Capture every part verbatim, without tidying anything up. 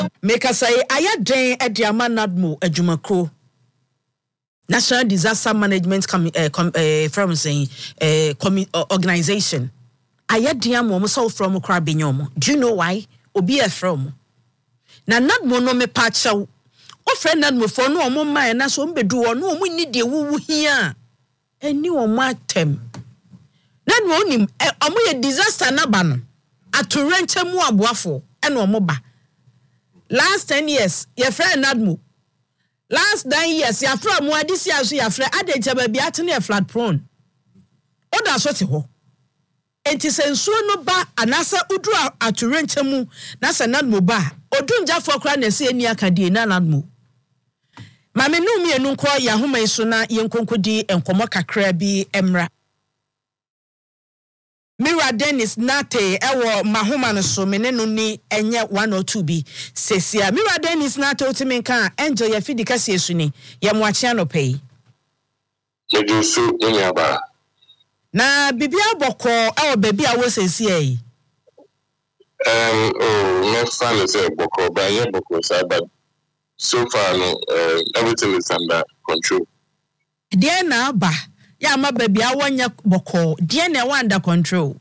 Make us say, I had day at Yama Nadmo, a Jumako. National Disaster Management com- uh, com- uh, from saying uh, com- uh, organization. I had Diamo so from Crabinyomo. Do you know why? Obi a from. Na Nadmo no me patch out. O friend Nadmo for no more my and that's one bedu no we need the woo here. And you on my tem. Nadmo him a disaster naban. A torrent mu abuafo and no moba. Last ten years, your friend Nadmo. Last nine years, your friend more this year, so your friend added to be attorney flat prone. Oh, that's what ho. Enti senso no ba anasa udru aturentemu na sanadmo ba. Odunja for kra na se ani akade na nadmo. Ma me no mienu nko ya homa iso na yenkonkodi enkomo kakra bi emra. Mira Dennis Nate ewo mahoma no so me ne no ni enye one or two bi sesia. Mira Dennis Nate otimi kan enjoy ya fidi kase esu ni ya moache anopai. Medu su ni aba. Na bibia boko ewo baby a wo sesia yi. Um oh me fan say boko ba ye boko say but so far no uh, everything is under control. Dia na ba ya ma baby a wonya boko dia na wa under control.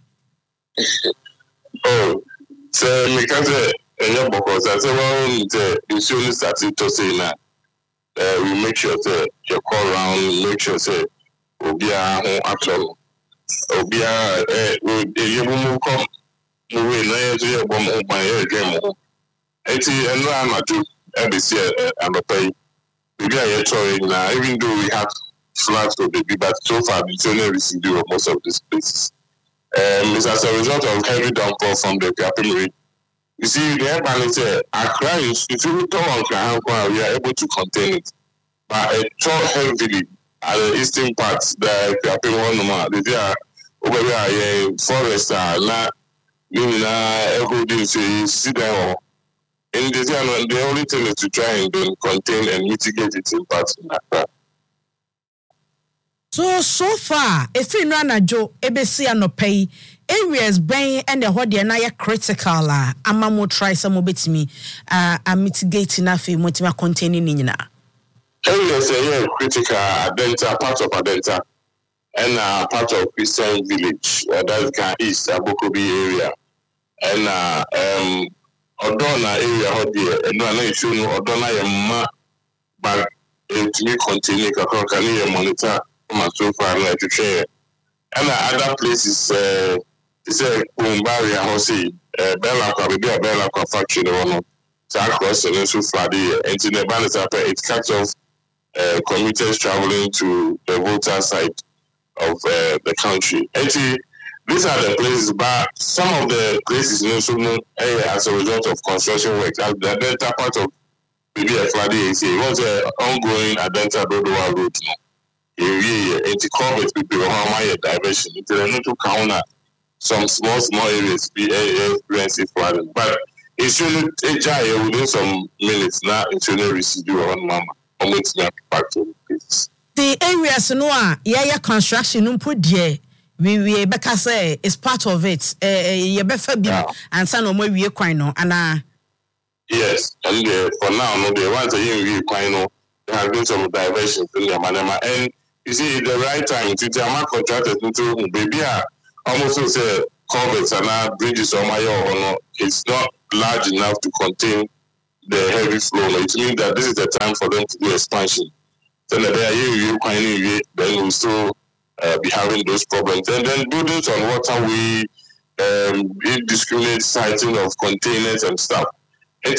Oh so me can say enye boko say say one the issue started to say na uh, we make sure that you call around make sure say obia ho atro obia eh we mu come we na ye so ye bom o ban ye game ho enti eno amatu e be see amapay we be here trying now even though we have floods of the baby but so far we only received most of these places um it's as a result of heavy downpour from the Capillary. You see the air balance Accra is if you talk on Kahankwa we are able to contain it but it tore heavily at the eastern parts the Capillary one more they are over there forest na meaning na everything say see them in the end the only thing is to try and then contain and mitigate its impact in Accra. So so far if you know na jo ebesi anopai areas ben and the hot na ya critical ah amamo try some obetimi uh a mitigate na fe motima containing ni nyina. Areas are critical Adenta part of Adenta and uh, part of Eastern Village uh, that is east Abokobi area and uh, um Odona area hot there and no issue no Odona yema but it me continue can you monitor my so far like to share and uh, other places uh it's a Umbaria house uh Bella Kwa be a Bella Kwa factory the one so across and so far there and in the balance up it cuts off uh, commuters traveling to the voter side of uh, the country. Actually, these are the places, but some of the places in Osumu area as a result of construction work, the Delta part of maybe a flood is it was an ongoing Adenta Dodowa route. It's covered with people how my diversion. It's a need to counter some small, small areas be experiencing flooding. But it's really a giant within some minutes now, it's really residual on mama. Back to the areas no a yeah construction no put there we we beka say is part of it eh ye befa bi ansa no mo wie kwan no ana yes and uh, for now no the ones that you wie kwan no there have been some diversions in the manema and you see the right time to the amount contracted into baby almost say culverts and bridges on my own no it's not large enough to contain the heavy flow. It means that this is the time for them to do expansion. Then then we'll still uh, be having those problems. And then buildings on waterway, um, indiscriminate siting of containers and stuff. It's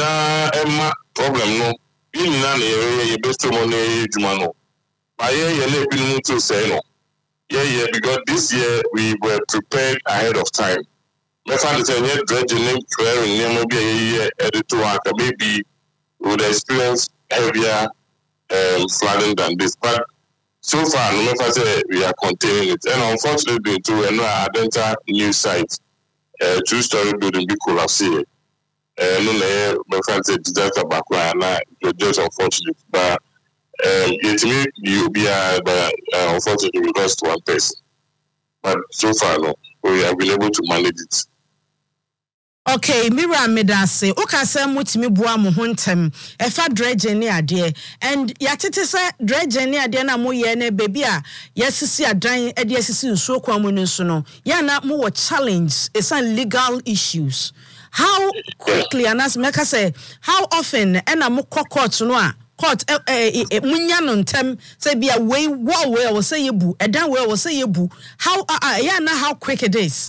a problem. No, in the best money, Jumano. I hear to say no. Yeah, yeah, because this year we were prepared ahead of time. My father said, "Yet dredging name clearing name maybe a year editor maybe would experience heavier um, flooding than this." But so far, no matter say we are containing it, and unfortunately, to an Adenta new site, a two-story building be collapsed. Uh, no, my friend said disaster background, and just unfortunate. But um, it may you be uh, unfortunately we lost one person. But so far, no, we have been able to manage it. Okay, Mira Medase, Okasa mutimi bua mo hontem, efa dredge ni ade, and yatete se dredge ni ade na mo ye ne baby a yesisi adan e de yesisi nsuo kwa mu nso no, ya na mo wo challenge esan legal issues. How quickly anas meka say how often ena mo court no a court eh eh munya no ntem say bia we wo we wo say yebu, edan we wo say yebu. How uh, ya na how quick it is?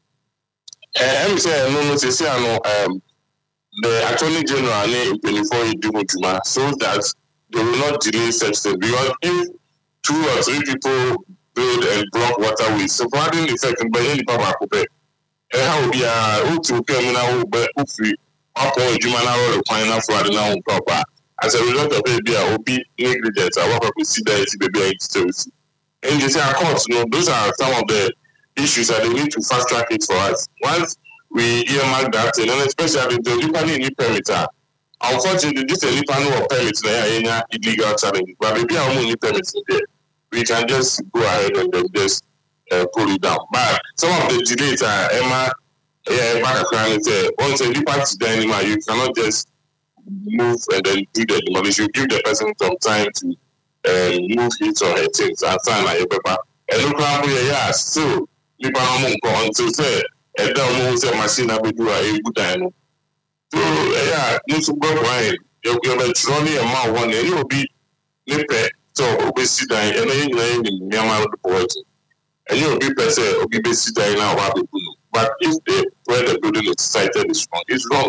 I'm saying no, no, say no. Um, the Attorney General in twenty-four you do so that they will not delay such things. Because if two or three people build and block waterways, so for the effect, by any power coupe, and how we are who to come now, but if we up on Jumana or final for the now proper. As a result of it, there will be negligence. I want to see that it's baby institution. And you say, of course, no, those are some of the issues that they need to fast track it for us. Once we earmark that, and then especially the Lipani new permitter, unfortunately, this is Lipani or permits, they are illegal challenge. But maybe our only permits in there, we can just go ahead and then just uh, pull it down. But some of the delays are Emma, yeah, back and say, once a Lipani then you cannot just move and then do the demolition. You give the person some time to uh, move his or her things and sign like a paper. And look around here, yeah, so. Until say a down say machine will do a good time. So yeah, you to go wine. You'll be trolley a mouth one and you'll be nippy. So we sit down and then you Yama the poet. And you'll be per se or be sit down now. But if the where the building is cited is wrong, it's wrong.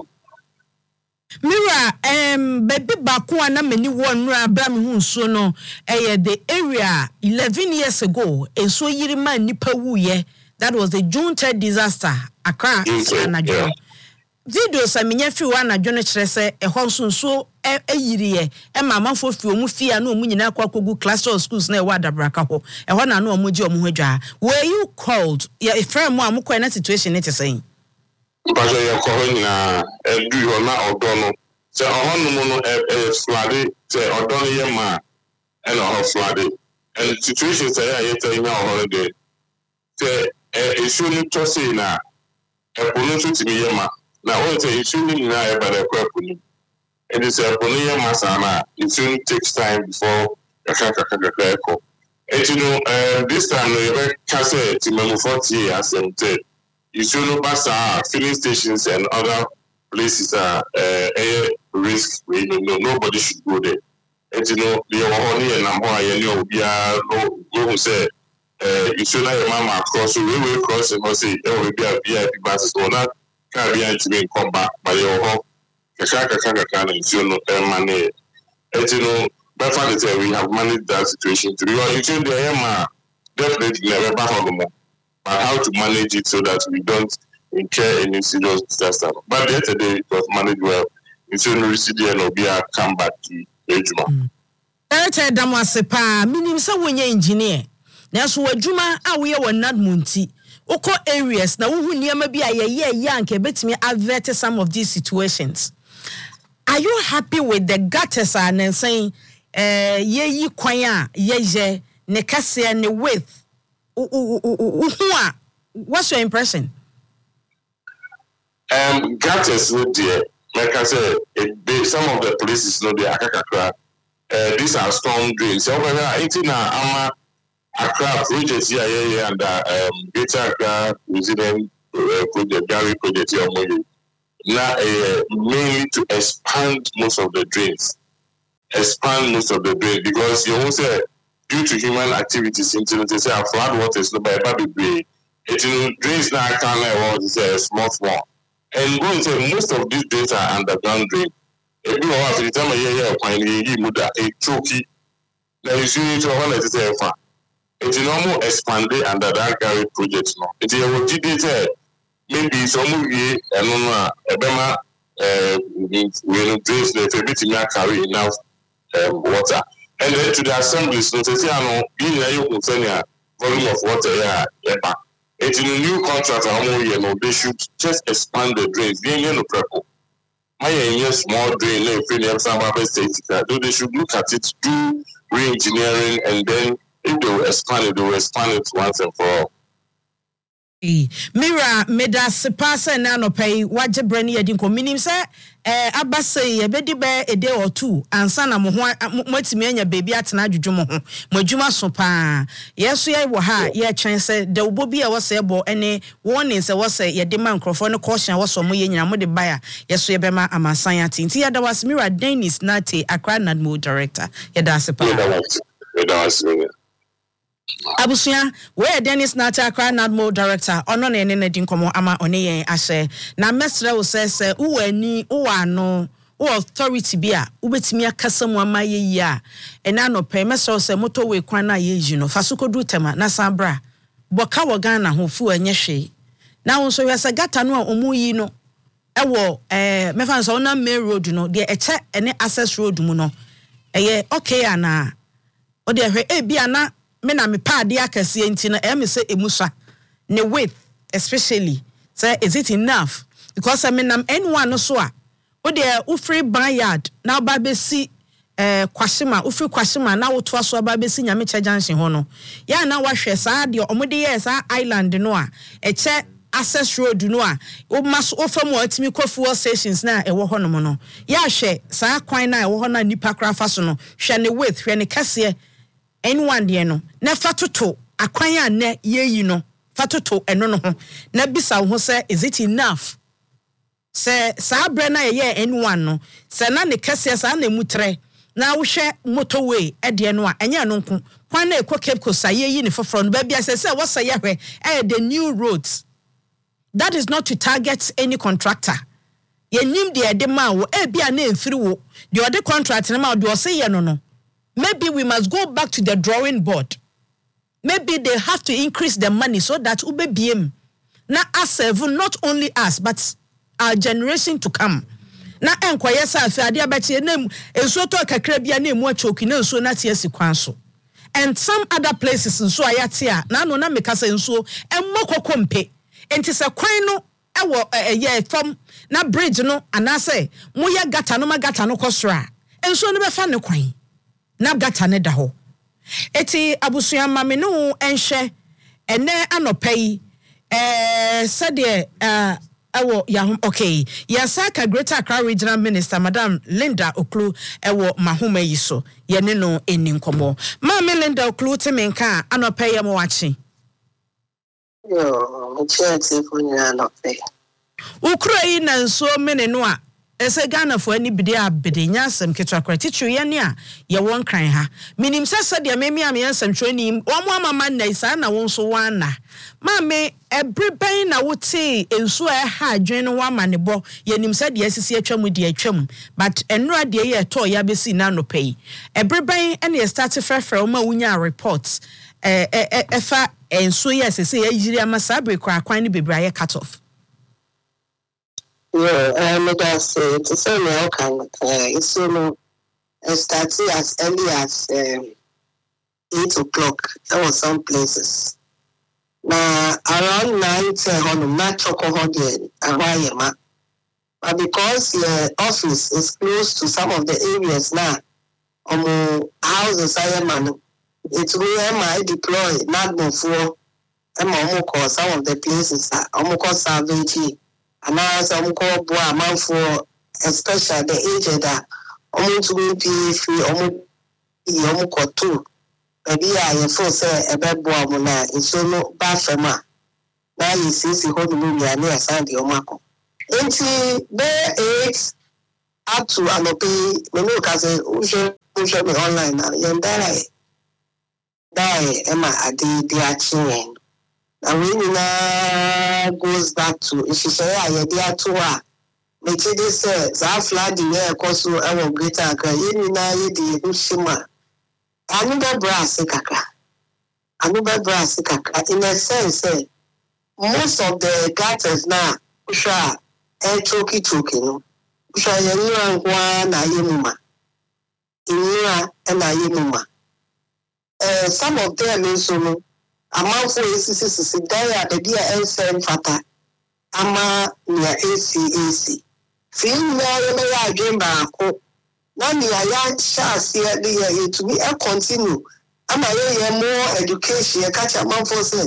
Mira, um, baby Bakua na many one Abraham Hunso no, eh, the area eleven years ago, and so Yirima Nipa Wuye. That was the June third disaster. Accra, Anajo. Video Saminya Fiwa Anajo Chrese, a Honsun so a year, and Mamma for few Mufia no Munina Kwaku cluster of schools near Wadabrakaho, and one I know Mujo Muja. Were you called? Yeah, a friend one Mukwana situation, it is saying. But you're calling uh, do you not O'Donnell? So, I want to flooded, say O'Donnell Yama, and a flooded. And situations say, I tell you now holiday. Say, a shouldn't trust in a pronunciation to me, Yama. Now, I say, you shouldn't know about a question. And it's a Ponia Masana. It shouldn't take time before a Kakakako. And you know, uh, this time, we can say, Timon forty years and say, you should know past filling stations and other places are uh, air risk where you know nobody should go there. And you know, the only and number I know we are no who say you should not mama cross we will cross and say oh we be a V I P buses or not can be to come back by your home. Kaka kaka kaka you know money. And you know, but for we have managed that situation to be you should the definitely never back on the more. But how to manage it so that we don't incur any serious disaster. But yesterday it was managed well. It's only C D N will be a comeback to Ejuma. Erete damwase pa minim se wonye engineer. Na so adwuma a wo ye wonad munti. Oko areas na wo hu niam bi ayeye yanke betimi avert some of these situations. Are you happy with the gutters and saying eh ye yi kwan a ye je ne kase ne width? What's your impression? Um, gutters, no dear. Like I said, it, they, some of the places, no dear. Akakakra. Uh, these are storm drains. So when I think now, I'm a Accra project here, yeah, and um, Greater Accra Resident project, Gary project here, now uh, mainly to expand most of the drains, expand most of the drains because you also. Due to human activities, into they say flood waters no by baby bay. It drains now can like what say small small. And going to say most of these drains are underground drain. If you want to tell me yeah yeah you muda a choky. Now you see to one let it say far. It's normal expanded under that Gary project now. It's a what did say maybe some movie and no ebema uh we drains the bit carry enough um, water. And then to the assemblies, so to say, I know, being a volume of water, yeah, yeah. It's in a new contract, you know, they should just expand the drains. Being in the prepper, my small drain, if have some other states, they should look at it, do re-engineering, and then if they will expand it, they will expand it once and for all. Mira meda sepasa na no pay waje brani yedi nko minim se eh abase ye bedi be a day or two ansa na mo ho matimi anya baby atena adwudwo mo ho mo adwuma so pa yeso ye wo ha ye twen se de obo bi a wo se bo ene warning se wo se ye de man krofo ne caution wo so mo ye nyina mo de baya yeso ye be ma amansan ati nti ya da was Mira Dennis Nate Accra Nadmo director ye da sepa ye da was Abusia, where Dennis Nata Accra Nadmo director, ono ne ne din komo ama one yen ahye. Na mesre wo se se wo ani wo ano wo authority bia wo betimi akasa mu ama ye yi a ena no pe mesre wo se moto we kwan na ye yi no fasukodu tema na sabra boka wo Ghana ho fu anye hwe na wo so yesa gata no a omu yi no ewo eh mefa so na main road no de eche ene access road mu no eye okay ana o de hwe e bia na me na me pa de akase enti na e me say emusa ne width especially say is it enough because I mean am anyone no so a wo de wo free backyard na ba be si eh kwashima wo free kwashima na wo to aso ba be si nyame che junction ho no ya na wa hwe saa de omode ye saa island no a e che access road no a wo mas wo fam wo atimi kofuo stations na e wo ho no mo no ya hwe saa kwan na e wo ho na nipa kra fa so no hwe ne width hwe ne kase anyone de no na fatoto akwan ya na yeyi no fatoto eno no ho na bisa wo say is it enough say sa bre na ye anyone no say na ne kase sa na mutre na wo hwe motorway e de no a enye no nko kwan na ekọ Cape Coast yeyi ne foforo no ba bia say say wo say ye hwe eh the new roads that is not to target any contractor ye nim de e de ma wo e bia na emfiri wo de o de contract na ma de o say ye no no. Maybe we must go back to the drawing board. Maybe they have to increase the money so that ube B M na serve not only us but our generation to come. Na enkwaya sa afi ade abachi na enso to kakra bia na emu achoki na enso na tie sikwan so. And some other places nso ayate a na no na meka sa enso emmo kokompe. Enti se kwan no ewo eye fam na bridge no anase moya gata no magata no kosora. Enso no be fa ne kwan. Na gata ne da ho eti abusua mame no enhwe ene anopai eh sade eh awo ya okay yasaka Greater Accra Regional Minister Madam Linda Oklu ewo mahoma yi so ye ne no eni nkomo mame Linda Oklu temenka anopai ya mo wachi yo mchete kunya anopai ukro yi na nso mene no a ese Ghana fo ani bide abede nyasem ketwa kwatichu ye ne a ye won kran ha minim sese de memi am yansem twani wo mo amama na isa na won so wana ma me ebreban na wote enso e ha adwen no wa manebo ye nim se de asisi atwam de atwam but enura de ye to ya besi na no pay ebreban ene ye start frefre o ma wunya reports eh eh efa enso ye sese ye yiri amasabre kwa kwan ne bebra ye cut off. Yeah, um, that's it. It's only okay. Uh, it's you know, starting as early as um, eight o'clock. There were some places. Now around nine, ten, on not choco holiday, Awayama. But because the office is close to some of the areas now, um, houses I am, it's where I deploy not before. I'm some of the places. I'm savage. And now some call boy man for especially the aged that almost will be free almost almost two. Maybe I force a bad boy mona it's so no bafema. Now you see the whole movie and near Sandy Omako. Until there is up to Anope, Menu Casa, Usha Usha me online now. Yen die die Emma Adi Diachin. And when now goes back to if she say I dear to her, make it says I flood the air course to our Greater Accra. You know, the Ushima. I know that brass kaka. I know that brass kaka. In a sense, most of the gutters now, Usha, air choky choky, no. Usha, you and one, Ayuma. Inua and Ayuma. Uh, some of them in so. Amount for A C C C there the dear N seven fata ama near A C A C. Feel me I dream back. Now me I shall see it to me I continue. Am I more education catch a man for say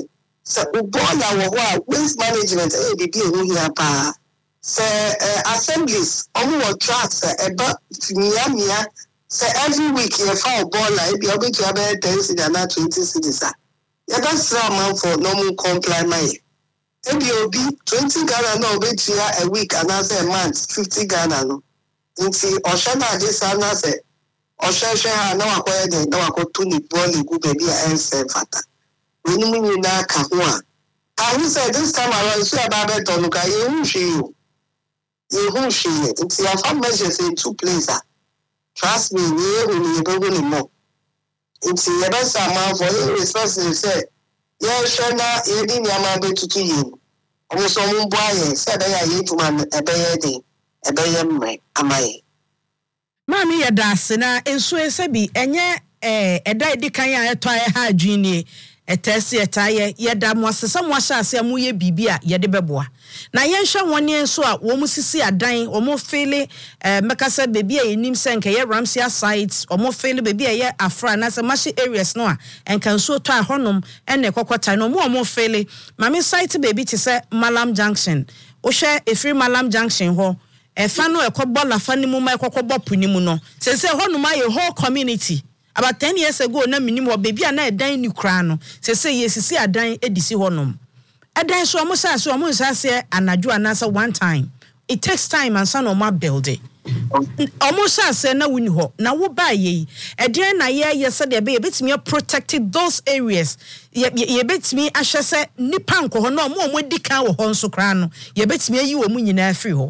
So Ubola wa waste management eh be be who here pa. So assemblies omo tracks eba mia mia so every week you found Ubola e be obi to about ten cities na twenty cities. You got some amount for normal compliance. E be obi twenty Ghana no obi a week and as a month fifty Ghana no. Nti oshana this na say Osheshe ha na wakoye de na wakotu ni boli gu baby a ense fata. We ni mu na ka ho a. I said this time around so about don ka ye hu hwe you. Ye hu hwe. Nti ya fa measures in two places. Trust me, ye hu ni be hu ni mo. Nti ye be sa man for ye responsible say ye hwe na ye di ni ama be tutu ye. Omo so mo bo aye say be ya ye tuma e be ye de e be ye mre amaye. Mami ya dase na enso esebi enye eh eda edi kan ya eto aye ha adwini etesi etaye yeda mo asesa mo ahyase mo ye bibia ye de beboa na ye hwe woni enso a wo mu sisi adan wo mo fele eh mekasa bebi a enim senke ye Ramsia sites wo mo fele bebi a ye Afra na se mashi areas no a enka nso to ahonom ene kokota no mo wo mo fele mami site bebi ti se Malam Junction wo hwe efri Malam Junction ho efa no ekobọ lafa ni mu ma ekokobọ puni mu no se se ho no ma ye whole community about ten years ago na minim wo bebi na edan ni kra no se se ye sisi adan edisi ho no edan so mo sa so mo nsa se anadwo anasa one time it takes time and son of my building omo sa se na wuni ho na wo ba ye edan na ye ye se de be betimi protected those areas ye ye betimi ahwe se nipa nko ho no mo mo dika wo ho nso kra no ye betimi ayi wo mu nyina afri ho.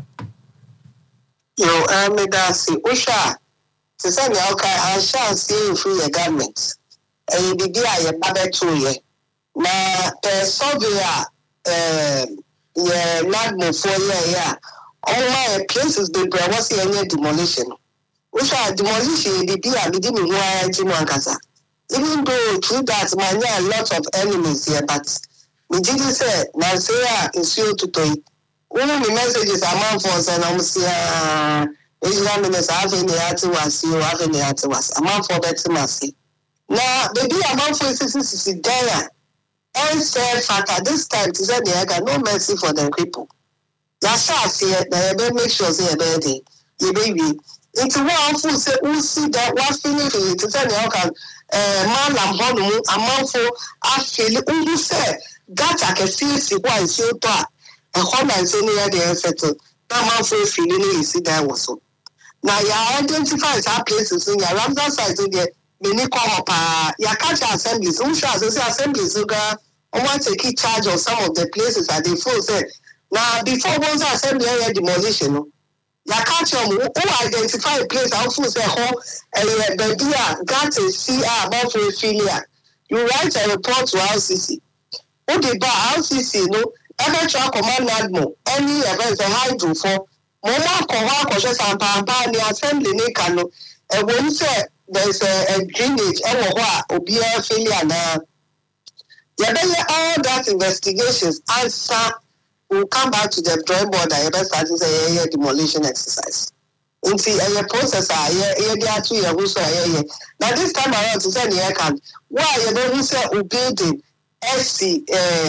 You know, um, that's it. Usha, to say me, okay, I shall see through the government. And you be a baby two year. Now, the surveyor, um, yeah, not more four year, yeah. All my places, they were was any demolition. Usha, demolition, the be a beginning where Jimankasa. Even though through that, my a lot of enemies here, but we didn't say, now say, it's you to do it. One of the messages among us and I'm saying, Asian ministers having the art was you having the art was among for better mercy. Now, the be among for is there and said, Fata, this time to say, I got no mercy for the people. That's how I see it. They make sure say a baby, your baby. It's one who say, who see that what feeling for you to say, I can, Malam Honu, among for I feel, who said, that I can see, see why it's your part. A home and say near the settled. That man for feeling you see that was so. Now you identify some places in your Ramsar side in the mini co-op, you catch assemblies, who shall say assemblies, who got or want to keep charge of some of the places that they full said. Now before one's assembly area demolition, you catch them who identify a place and full say home and the dear got to see about for failure. You write a report to R C C. Who did buy R C C, no? Ever try command admiral any event a hydro for Moma Kowa Koshes and Pampa the assembly Nikano and when say there's a, a drainage and what Obia failure now. Yabella all that investigations answer will come back to the drawing board and ever start to say a demolition exercise. In the process, I two year who saw now this time around to say the can why you don't say building S C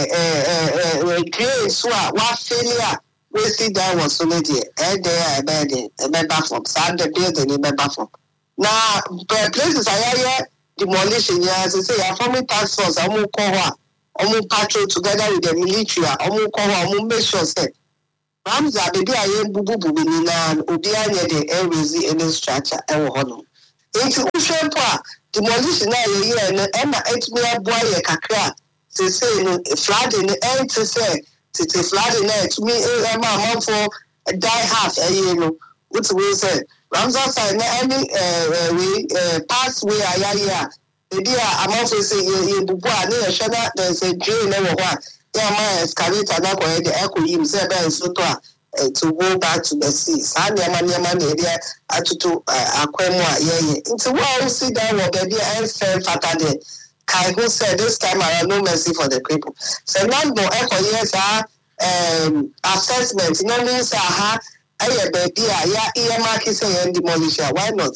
grade so what failure we see that was so there and there a bed a member from side the building a member from now places I demolition yeah to say a forming task force I'm going to patrol together with the military I'm going to make sure say Ramza baby I am bubu bubu ni na obi anya the areas in the structure e wo hono enti wo hwe po a demolition na ye ye na e na etimi aboa ye kakra se say no flooding no enti say tete flooding na etimi e ma amfo die half e ye no what we say Ramza side na any eh we pass way ayaya baby a amfo say ye bubu a na ye hwe na there is a drain na wo ho yeah, my excavator now go the echo him say there is so to go back to the sea. Sanya mania mania there atutu akwemu a yeah. Into what see that what baby and fair fatter there. Kai who said this time around no mercy for the people. So now no echo yes um assessment. No means aha aye baby yeah earmark say and demolish. Why not?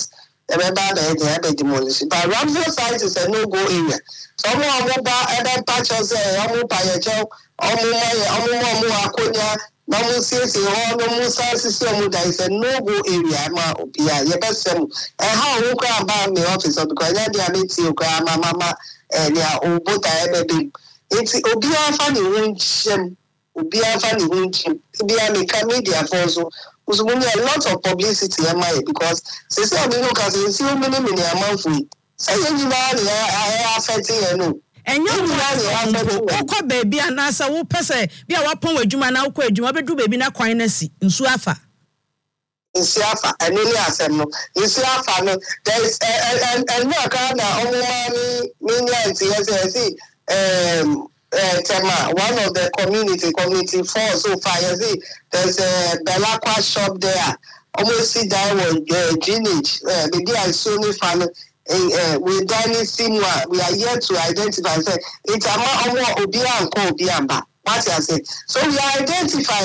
remember the the demolition. But Ramsey site is a no-go area. Some of ba other patches say omo payecho, omo omo omo akonya, no mo sisi ho, no mo sisi omo da is a no-go area ma obia. Ye besem. E how who can about me office because na dia meet you kwa mama eh dia obota ebe. It's obia fa ni won obia fa ni won chim. Obia me ka media for so so we need a lot of publicity am I because say say we look as you see many many amount for say you na I affecting you know enyo wo ko baby anasa wo pese bia wa pon adwuma na wo ko adwuma bedu baby na kwan na si nsu afa nsu afa anili asem no nsu afa no there is and and no ka na omuma ni ni anti yes see um Uh, Tema, one of the community, community four so far, you see, there's a Belacqua shop there. Almost see that one, uh, Greenwich, uh, maybe I saw me from uh, with Danny Simwa. We are here to identify. Say, it's a more Obia and Co. Biamba. What I say. So we are identify.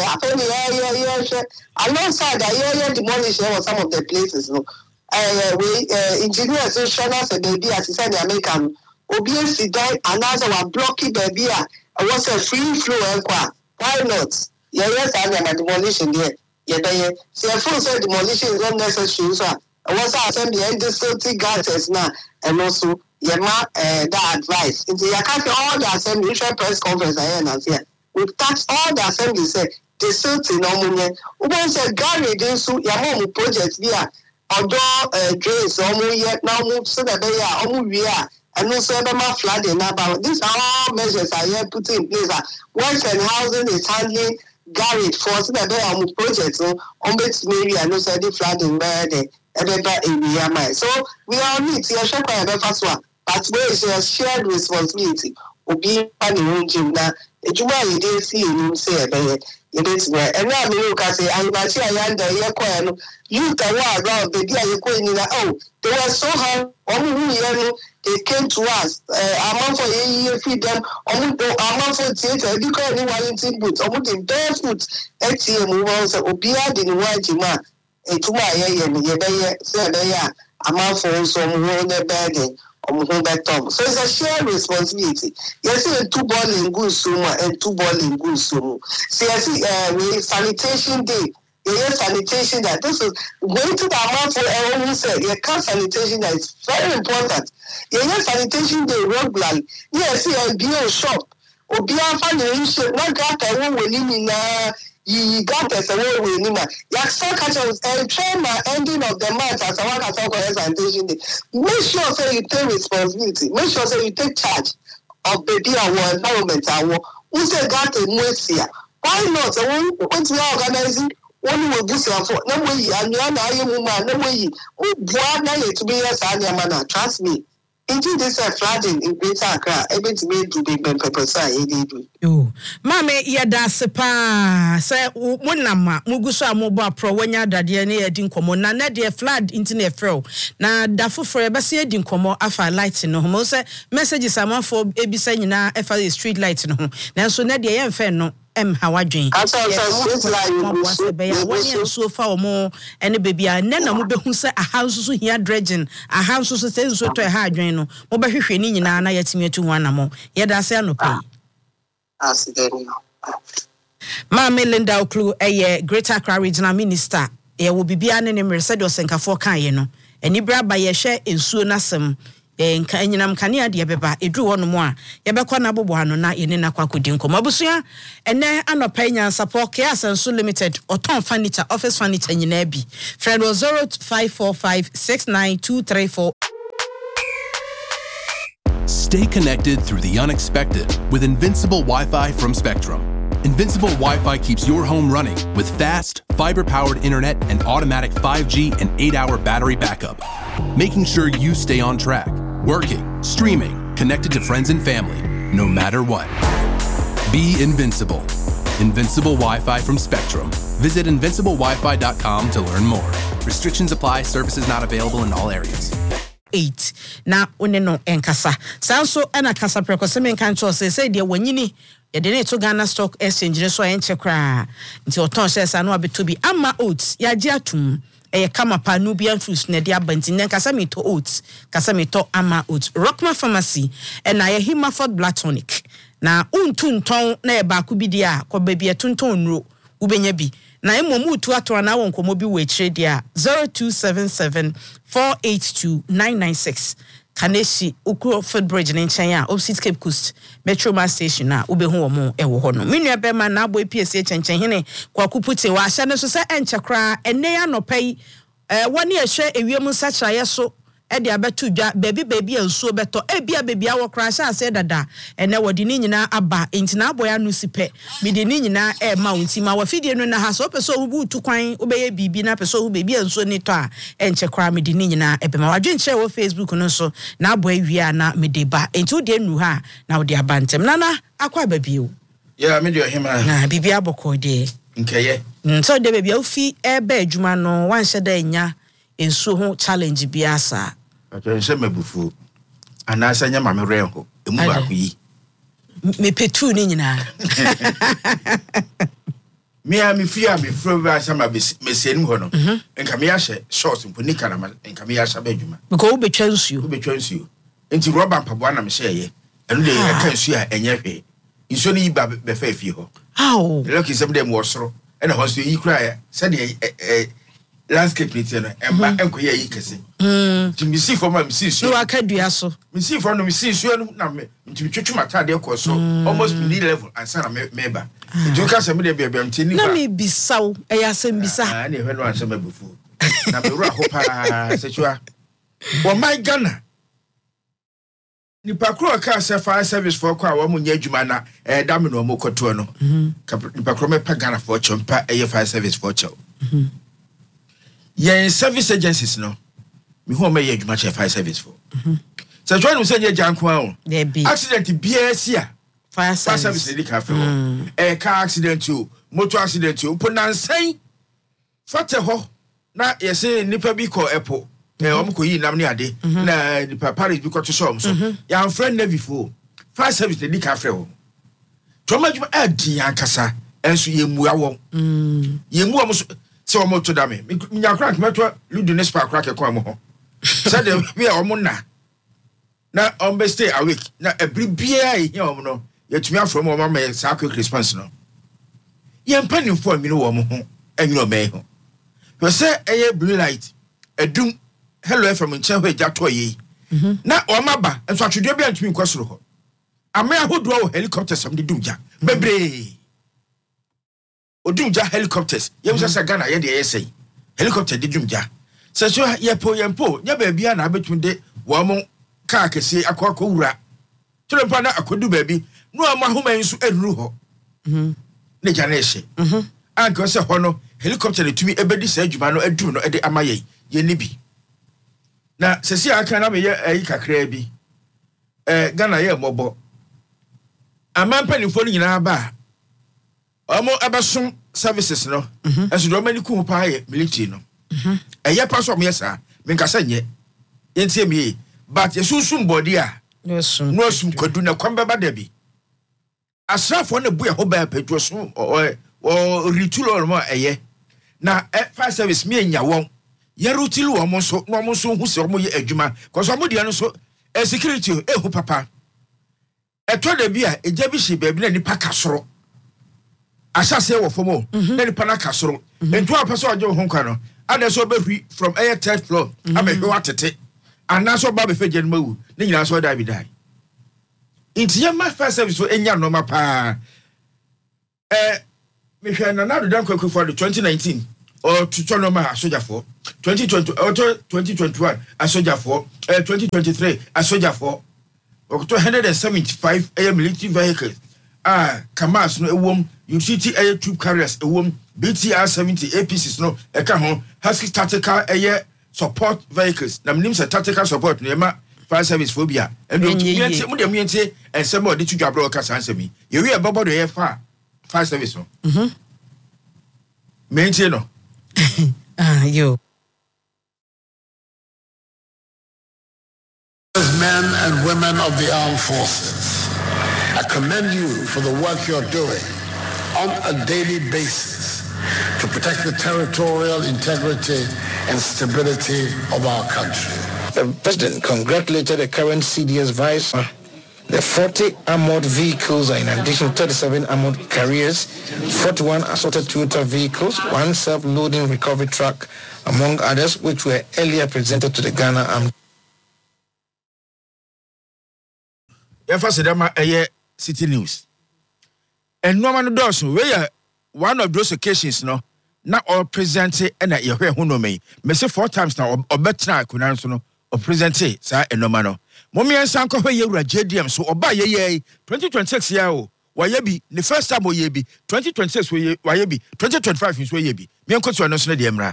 Alongside the area demolition of some of the places. No, uh, we uh, engineers, so show us a baby as he said, the American. Obviously, die another one blocking baby. It was a free flow. Why not? Yeah, yes, I am a demolition there. Yeah, they see a full said demolition is not necessary. So I was asking the end distilty gases now, and also Yema uh, that advice. Into your country, all the assembly press conference I am here. We touch all the assembly said distilty no money. Uber said Gary didn't suit your home project via although drains almost yet now move so that they are almost we are. And also, flooding about these are all measures I have put in place. Western Housing is handling garage for so that they are projects. So, on this maybe and also the flooding where the area. So, we all need to show the first one, but where is a shared responsibility? Obi and the gym now. It's why you didn't see him say it. It is where and now we look at say, I'm not sure I under your coin. You can walk around the day you're going in. Oh, they were so hard. They came to us. I'm on for a year feed them. I'm on for theater. You can't anyone in team boots. I'm on barefoot. A T M was a Obia didn't want you, man. A two my year, say there. I'm on for some road bedding. So it's a shared responsibility. Yes, a two ball in good summer and two ball in good summer. See, I see, uh, sanitation day. Yes, sanitation that this is going to the amount for everyone said, yeah, can sanitation that is very important. Yes, sanitation day regularly. Yes, see, a beer shop. Or beer financial, not got a woman winning. You got us away with him. Yak so catch us and train my ending of the month as I want to talk about sanitation day. Make sure say you take responsibility. Make sure say you take charge of baby our environment. Our who say got a mercy. Why not? What we are organizing, one will do so for no way, and you are not a woman, no way. Who brought to be a Sanya trust me. Indeed, this is flooding in Greater Accra. Able to be to be purpose. Oh, Mamma, yeah, that's a pa. Say, one nama, Mugusa Moba Pro, when you're daddy and a dinkomo, na nadia flood internet fro. Na dafu for a basia dinkomo, afa lights in home. Say, messages are more for A B C na F A street lights in home. Now, so nadia and fair no. Em hawadwen so far or more any baby and then I'm who say a house here dredging a house so says so to a hard drain no over here ni na na yet me to one more yet I say no pay ma Melinda Oklu a Greater Accra Regional Minister e will be an name Mercedes and Kafo kan no eni bra ba ye hwe ensuo nasem enka enyinam kanea de beba edu wono mu a ye bekọ na bobo ano na ye ne na kwakodi nkom abusua ene anopa nya support care asenso limited oton furniture office furniture nyina bi friend zero five four five six nine two three four. Stay connected through the unexpected with Invincible Wi-Fi from Spectrum. Invincible Wi-Fi keeps your home running with fast, fiber-powered internet and automatic five G and eight hour battery backup, making sure you stay on track, working, streaming, connected to friends and family, no matter what. Be invincible. Invincible Wi-Fi from Spectrum. Visit invincible wi fi dot com to learn more. Restrictions apply. Services not available in all areas. Eight. Na one no enkasa. Sanso ena kasa prekoseme nkancho se se de wanyini ye de to Ghana Stock Exchange so enche kra. Nti oton shares anu abeto bi ama oats ya ji atum ɛyɛ kama pa Nubian fruits na de abanti na kasa meto oats kasa meto ama oats Rockman Pharmacy and na yɛ Himaford Blood Tonic na untu nton na yɛ baako bi dia kɔ ba bi etonton nro ubenya bi na emom utu ato na won komo bi we kyerɛ dia zero two seven seven four eight two nine nine six Kaneshi Ukro Footbridge in China, opposite Cape Coast, Metro Mass Station, na ube hu omo ewo hono. Minu ya bema na abo P S H chen hene kwa kupute wa ashane so se enchakra ene ya no pay eh wani ehwe ewiemu sacha yeso e de abetu dwa baby baby ensuo beto e bia baby awo kra sha se dada ene wodi ni nyina aba enti na aboya no sipe mi de ni nyina e ma wonti ma wa fidie no na ha so peso obu tu kwan obeye bibi na peso obu baby ensuo ni to a enche kra mi de ni nyina e be ma wadwen che wo Facebook no so na aboya wi na me de ba enti wo de nu ha na wo de abantem nana akwa baby o ya me de ohima na bibi aboko de nkeye nso de baby ofi e ba adwuma no wan hye da nya ensuo ho challenge biasa atwense mabufu anasa nya mame reho emu ba kuyi me petu ni nyina me a me fia me fro ba sama mesenum ho no nka me ahye shorts mponika na nka me ahye ba adwuma because wo betwa nsuo wo betwa nsuo enti rubber mpaboa na me hyeye enu de e ka nsuo a enye hwe nsuo ni ba be fa fie ho aw look is dem wo soro e na ho so yi kra ya se de landscape meeting no emba enkoye yi kese mm timi si for ma mi si so no akadua so mi si for no mi si so no na me timi twetwe matade ko so almost mid level ansa na meba do ka se me de bia bia mtini na me bisaw e ya sem bisa ah na ehwe no ansa mabufu na me ru ahopa se chua o my Ghana ni pakro ka se fire service for kwa wo munya adwuma na eh da me no mo koto no ni pakro me pa Ghana for chompa eh fire service for chow yen service agencies no me ho ma ye adwuma che fire service for mhm so try no say ye janko a accident bia sia fire service dey cafe eh car accident o motor accident o po nansan fate ho na ye say nipa bi ko epo eh om ko yi nam ne ade na nipa Paris bi ko to show so ya friend na before fire service dey cafe o to ma adwuma adi ankasa enso ye mu awo mm ye mu am so se o mo to da me nya crack meto ludu ne spa crack e ko am ho se de we o mo na na on be stay awake na every bia e here o no yetumi afro mo mama sa quick response no ye mpanin fo mi no wo mo ho enyi o me ho we say eye blue light edum hello from nche ho eja to ye na o maba enso atwedo bia ntumi nkosoro ho ame ahodo wo helicopter sam de dumja bebre odumja helicopters yem sasa Ghana ye de yesay helicopter de dumja se so ye po ye po nya ba bia na abetunde wo mo car kese akoko wura tulempa na akodu ba bi no ama homa nsu aduru ho mhm ne jana ehye mhm anko se ho no helicopter de tumi ebedi sa adwuma no aduru no ede amaye ye ne bi na sesi aka na me ye ayi kakra bi eh Ghana ye mobo amampa ni fo ni nyina ba omo abasom services no eso do mani ku pa ye military no mhm eye pa so mo yesa me nkasa nye yentie me but yesusum body a no sum no sum kwadu na kwamba ba da bi asrafo na bu ya ho ba pedwo so o ritual mo eye na fire service me nya won ye rutilu wo mo so no mo so hu se mo ye adwuma cause mo dia no so security e hu papa eto da bi a eja bi hye ba bi na ni pa kasoro asase wo fomo na ni pa na kasoro ento apaso oje ho kwa no ada so be hwi from air third floor amehwe watete anaso ba be feje no mawu ni nyina so da bi dai intiye ma first service so enya no ma pa eh me hwe na na do dan kwaku for the twenty nineteen or to no ma soja for twenty twenty or twenty twenty-one asoja for eh twenty twenty-three asoja for or two hundred seventy-five air military vehicles ah Kamas no ewom utility air troop carriers ewom B T R seventy A P Cs no e ka ho Husky tactical air support vehicles na minim se tactical support no ma fire service phobia and you yente mu dem yente ensem o de tudwa bro ka sansemi ye wi e bobo do ye fa fire service no mhm mentie no ah yo men and women of the armed forces, I commend you for the work you're doing on a daily basis to protect the territorial integrity and stability of our country. The President congratulated the current C D S vice. The forty armored vehicles are in addition to thirty-seven armored carriers, forty-one assorted Toyota vehicles, one self-loading recovery truck, among others, which were earlier presented to the Ghana Armed. Yefasidama eye City News. And no man does where one of those occasions no na all present and na yehwe hu no me. Me say four times now obetra akunan so no o present sa enoma no. Mommy ansan ko hwe yewura J D M so oba ye ye twenty twenty-six ya o. Waye bi the first time oye bi twenty twenty-six waye bi twenty twenty-five so waye bi. Me enkoto no so na de emra.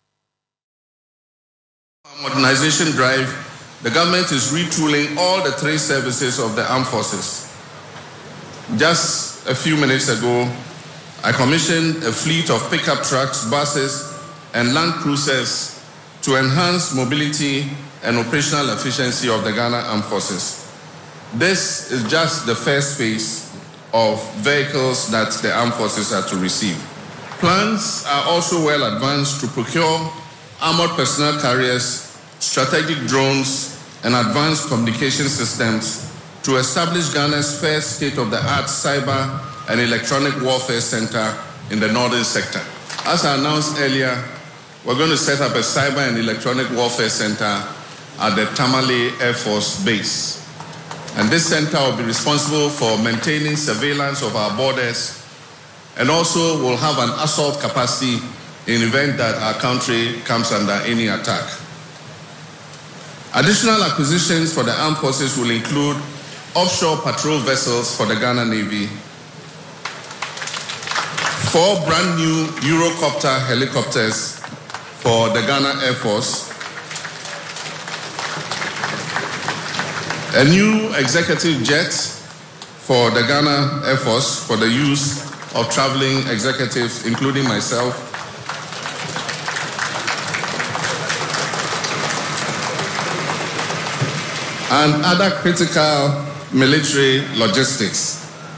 Modernization drive, the government is retooling all the three services of the armed forces. Just a few minutes ago, I commissioned a fleet of pickup trucks, buses, and land cruisers to enhance mobility and operational efficiency of the Ghana Armed Forces. This is just the first phase of vehicles that the armed forces are to receive. Plans are also well advanced to procure armored personnel carriers, strategic drones, and advanced communication systems to establish Ghana's first state-of-the-art cyber and electronic warfare center in the northern sector. As I announced earlier, we're going to set up a cyber and electronic warfare center at the Tamale Air Force Base. And this center will be responsible for maintaining surveillance of our borders and also will have an assault capacity in the event that our country comes under any attack. Additional acquisitions for the armed forces will include offshore patrol vessels for the Ghana Navy, four brand new Eurocopter helicopters for the Ghana Air Force, a new executive jet for the Ghana Air Force for the use of traveling executives, including myself, and other critical military logistics.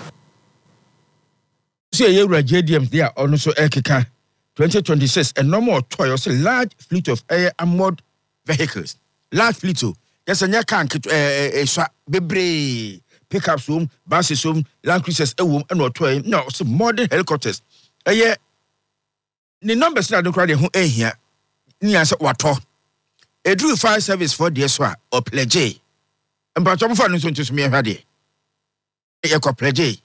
See, you are J D M there also Ekeka twenty twenty-six, a normal toy or large fleet of air armored vehicles. Large fleet too. Yes, and you can't get a bebre pickups home, buses home, land cruisers a woman and or toy. No, some modern helicopters. A year the numbers not cry who a here. Nias water. A drew fire service for the S W A or pledge. And but some fun is to me already. A pledge.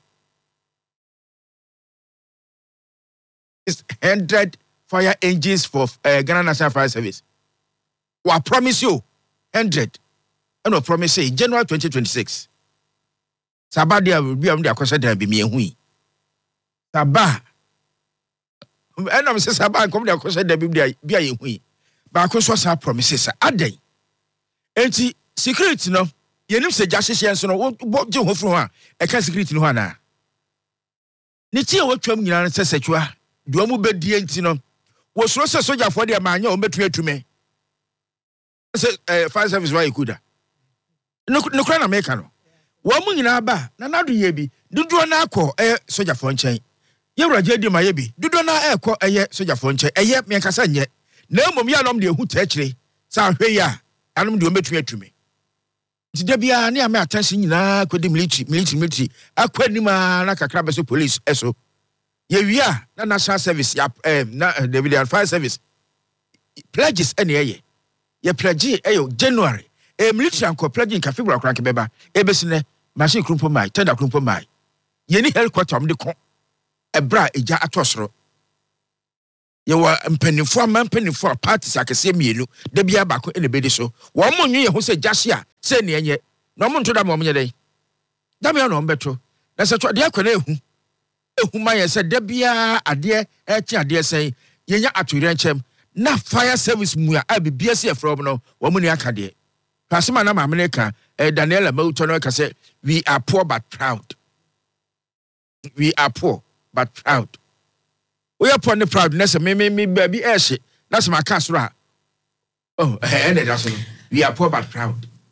It's one hundred fire engines for uh, Ghana National Fire Service. Well, I promise you, one hundred. And I promise you, January twenty twenty-six. Sabadia will be on the question and be me and we. Sabah. And I'm saying Sabah come the question and be a we. But I can show some promises. A day. And the security, no. You know, say justice and so on. What do you want from her? I can't security no one. Nichi what you mean? Says that you are. Do you be the entino? Was Rosa soldier for the man you met to me? I said, fire service why you could. No, no, crown American. Woman in our bar, none do ye be. Do do an aqua, a soldier for chain. You're a jedi, my baby. Do do not echo a ye soldier for chain, a yet me a cassan yet. No, mum, ya nom de who touchy. Sa here, I don't do met to me. Debia near my attention na could the military, military, military. I quit him like a crabs police, eso. Ye we are na national service ya eh na David Fire Service pledges any ye ye pledge eh January eh military anko pledge in cafe bra kranke beba e besine machine krumpo mai tender krumpo mai ye ni helicopter am de ko e bra eja atosoro ye wa mpanifo am mpanifo parties akese mienu da bia ba ko e ne bedi so wo mo nwe ye ho se jahye se ne enye no mo nto da mo nye dey da me no mbeto na se to de akwana ehu ehuma ye se da bia ade e ti ade sen ye nya atori enchem na fire service mu a bibia se from no wo mo ni aka de pasema na America eh, Daniela Mauto no ka say we are poor but proud. We are poor but proud. We are poor and proud. Nessa me me me baby eshi. That's my casra. Oh, eh, that's we are poor but proud.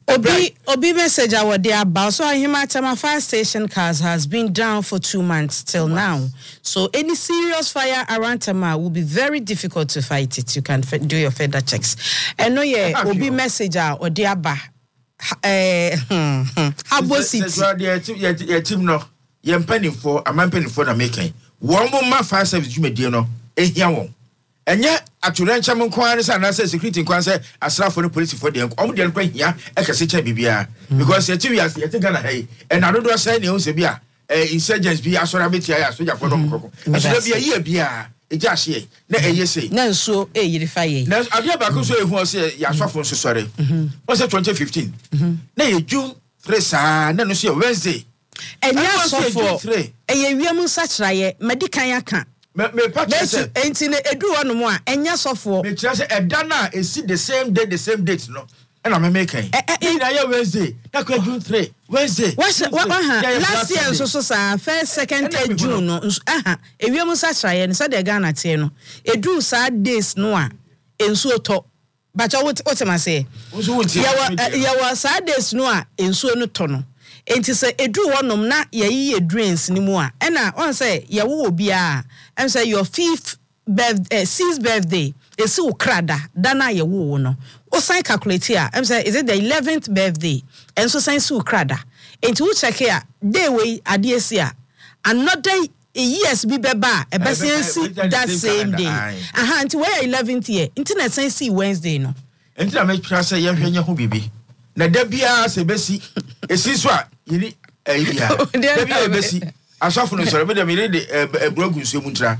Obi Obi message our dear about so Himatama fire station cars has been down for two months till now. So any serious fire around Tama will be very difficult to fight it. You can f- do your further checks. And no yeah, Obi message our dear ba eh Abo City. Your team no, you're penning for a man penning for the making. One more fire service you may dear no, eh here. And yet, at your ranch, I'm inquiring, and I say security inquiry, as for the police for the only point here, I can say Bibia, because you're two years, you're going to hay, and I don't know, say, you say, Bia, insurgents be as well a bit here, so you're going to go. So be a year, Bia, a just ye, no, you say, no, so, eh, you defy. Now, I'll be back also who say, Yasofon, so sorry. Was it twenty fifteen? Nay, June, Fresa, no, see, Wednesday. And yes, so for three, a year, such like Medicaya. Me me patch say enti na edu wonu mo a enya sofo me try say edana e see the same day the same date no e na me make kan e na ya Wednesday na kwa June three Wednesday what what last year so so sa first second third June no aha ewiem sa traye no say the Ghana tie no edu sa days no a ensuo to bacha what what ma say ya wa sa days no a ensuo no to no enti say edu wonom na yayi ye drains ni mu a e na on say ye wo bia am say your fifth birthday uh, sixth birthday is ukrada dana ye wo no o sign calculate here am say is it the eleventh birthday and so sign su ukrada enti wo check here day we ade si a another years bi beba e be say that same day aha enti we eleventh year enti na sign see Wednesday no enti na me try say ye hwenya ho bibi na da bia se besi esi so a yiri eh bia da bia besi asafo no sore be dem yiri de brogu nsuo mu ntra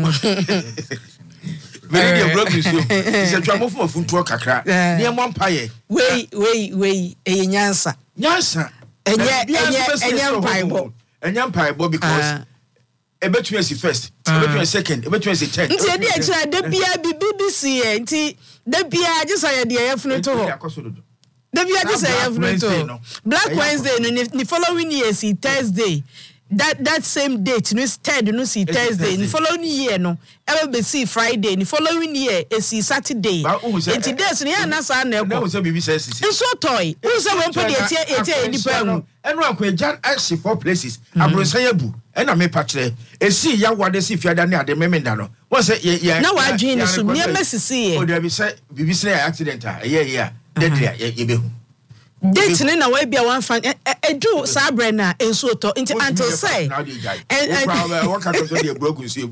me de brogu nsuo se twa mo fo funtuo kakra ne mo mpaye wei wei wei e nyansa nyansa enye enye enye mpaibo enye mpaibo because ebetu esi first ebetu esi second ebetu esi third nti e dey try da bia bi B B C e nti da bia just aye de yefunu to ho da bia just aye yefunu to Black Wednesday no ni following year si Thursday that that same date no third no see Thursday the following year no ever be see Friday the following year is see Saturday and days no na sa na na wo say bibi say sisi so toy wo say we put the etie etie ni pa mu eno akwa jan actually four places abrosan yabu ena me pa kire esi ya wade si fiada ne ade memenda no wo say ye na wa adwin so me mesisi ye o de bi say bibi say accident a ye ye a deadly ye behu date ne na we bia wan fan edu sabre na enso to nti until say and what kind of the broken see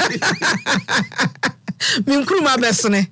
min kruma besne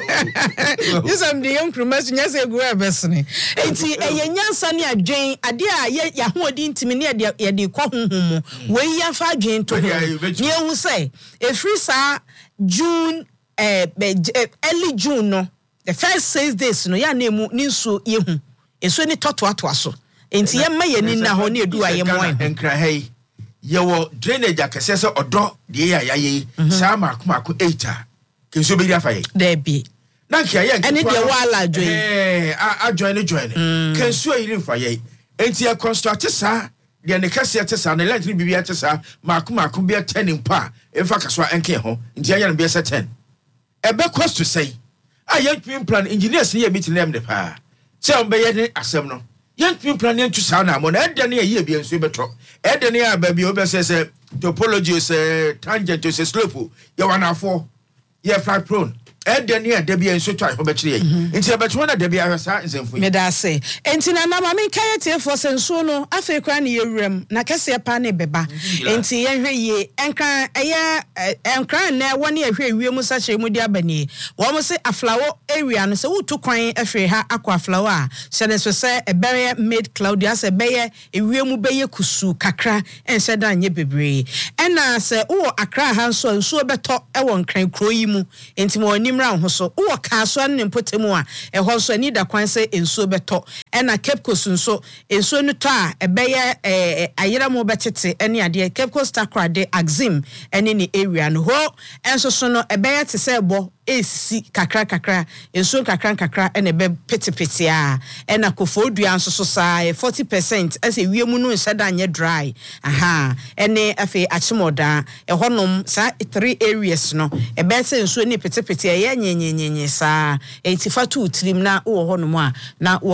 yesam de yon kruma so nyase egu besne enti eyenyansa ne adwen ade a ye ya hoodi ntimi ne ye de kɔ honhom we ya fa adwen to ne ehu say efri sa June eh early June no the first six days no ya na emu ni nso ye hu eso ni toto ato aso enti ye ma ye ni na ho ne edu aye mo enkra hey ye wo drainage akese se odo de ya ya ye sa makoma ko eight a kenso be dia fa ye there be na kia ye ene de wala join eh a join ne join kenso yiri fa ye enti e construct sa de ne kase te sa ne electric bibia te sa makoma ko be ten mpa e fa kaso enke ho enti ya ne be se ten e be cost to say a ye plan engineers ne ye meet them de pa say on be ye asem no yɛntumi plan yɛntu saa na mo na ɛde ne yɛ bia nso betɔ ɛde ne aba bia obɛsɛ sɛ topology sɛ tangent sɛ slope yɛ wanafo yɛ flat prone ɛde ne ɛde bia nso twa ho bɛkyerɛ yɛ nti ɛbɛto na de bia hwesa nsemfo me da se enti na na ma me kan yɛtie fo sɛ nso no afei kra ne yɛwuram na kɛse pa ne beba enti yɛhwɛ yie ɛnka ɛyɛ ɛnkra na ɛwɔ ne yɛhwɛ wie mu sakyɛ mu di abani wɔn mo se aflawo area no sɛ wotu kwan afei ha akɔ aflawo a hyɛ ne so sɛ ɛbɛyɛ made cloud asɛ ɛbɛyɛ ewie mu bɛyɛ kusu kakra ɛnhyɛ da nyɛ bebree ɛna sɛ wo akra ha nso nso bɛtɔ ɛwɔ nkran kuro yi mu enti mo anim ra ho so wo ka so ne mpotemu a ɛhɔ so ani da kwan sɛ ensuo bɛtɔ ɛna Cape Coast nso ensuo no tɔ a ɛbɛyɛ ɛɛ ayera mo bɛtete ɛne adeɛ Cape Coast takrade Axim ɛne ne area no ho ɛnso so no ɛbɛyɛ te sɛ bɔ esi kakra kakra ensuo kakra kakra ɛna ɛbɛ petepete a ɛna kofodua nso so saa forty percent ɛsɛ wie mu no nhyɛ da nyɛ dry aha ɛne afei achimoda ɛhɔnom saa three areas no ɛbɛyɛ sɛ ensuo ne petepete ɛyɛ nyenyenyenye saa enti fatu trim na wo hɔnom a na wo hunu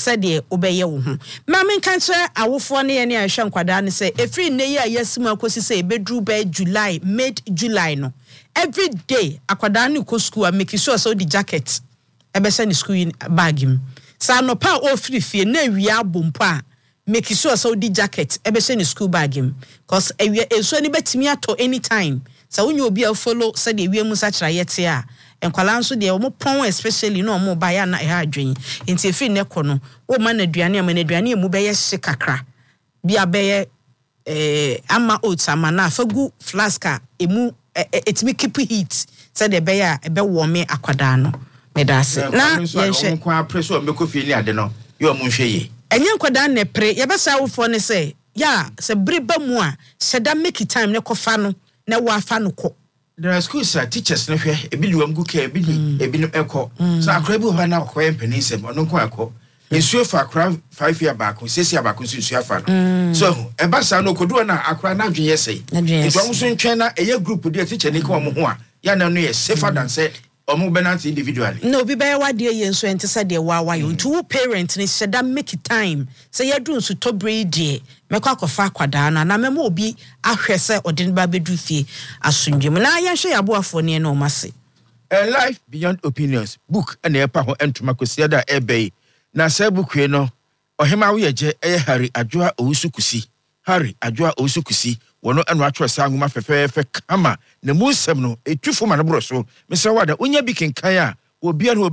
sɛdeɛ obɛyɛ wo ho ma men kan kyerɛ awofoɔ ne yɛ ne ahwɛ nkwadaa ne sɛ efiri nne yi a yɛsimu akosi sɛ ebedru bɛ July mid July no every day akwadaa ne kɔ school a make sure so the jacket ɛbɛhyɛ ne school bag mu sa no pa o free fie na awia bompo a make sure so the jacket ɛbɛhyɛ ne school bag mu cause awia enso ne betimi ato anytime sa wonye obi a follow sɛdeɛ ewia mu sa kyerɛ yɛte a enkwala nso de omo pon especially no omo ba ya na e ha adwen nti efi ne kɔ no wo ma na aduane ama na aduane mu bɛyɛ hye kakra bia bɛyɛ eh ama oats ama na afagu flaska emu etimi keep heat said the bɛyɛ a ɛbɛ warm akwada no medase na yɛhwɛ ko apreso mbeko fi ni ade no ye omo hwɛ ye enye nkwada na pre yɛbɛsa wofo ne sɛ ya sɛ breba mu a hyɛda make time ne kɔfa no na wa fa no kɔ. There are schools that teachers no hwɛ ebi di wam guke ebi di ebi no ekɔ so akra bi ho na akɔ empenisem ɔno nko akɔ nsuo fa akra five year back six year back nsuo afa no so eba sa no kodu na akra na adwen yɛsɛ nti ɔmo so ntwɛn na ɛyɛ group di teacher ne ko ɔmo ho a ya na no yɛ safer than say ɔmo benant individually no bi bɛyɛ wade yɛ nso ente sɛ de wa wa yɛ nti wo parent ne hyɛda make time sɛ yɛdu nso tobre die mekɔ akɔfa akwadaa na na mɛmo obi ahwɛ sɛ ɔde ne ba bedu fie asundwem na yɛhwɛ yɛaboafo ne na ɔmase a life beyond opinions book and ɛpa ho entoma kosia da ɛbɛyi na sɛ book we no ɔhema wo yɛgye ɛyɛ Harry Adwoa Owusu-Kusi Harry Adwoa Owusu-Kusi wono eno atwere sa nwoma fefefe kama na mu nsɛm no etwufo ma no boro so mesɛ wada onya bi kenkan a obi a